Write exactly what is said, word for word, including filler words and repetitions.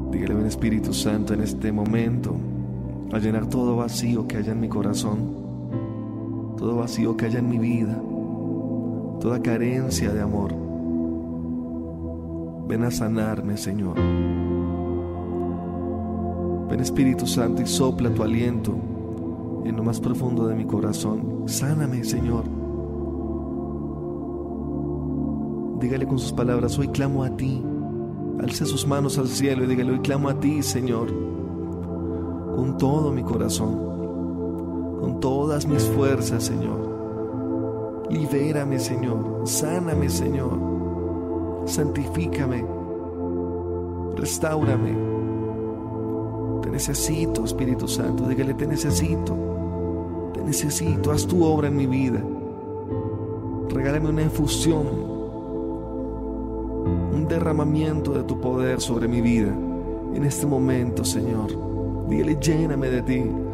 Dígale, ven Espíritu Santo en este momento a llenar todo vacío que haya en mi corazón, todo vacío que haya en mi vida, toda carencia de amor. Ven a sanarme, Señor. Ven Espíritu Santo y sopla tu aliento en lo más profundo de mi corazón. Sáname, Señor. Dígale con sus palabras: hoy clamo a ti. Alce sus manos al cielo y dígale: hoy clamo a ti, Señor, con todo mi corazón, con todas mis fuerzas, Señor. Libérame, Señor. Sáname, Señor. Santifícame. Restáurame. Te necesito, Espíritu Santo. Dígale: te necesito. Te necesito. Haz tu obra en mi vida. Regálame una efusión, un derramamiento de tu poder sobre mi vida en este momento, Señor. Dígale: lléname de ti.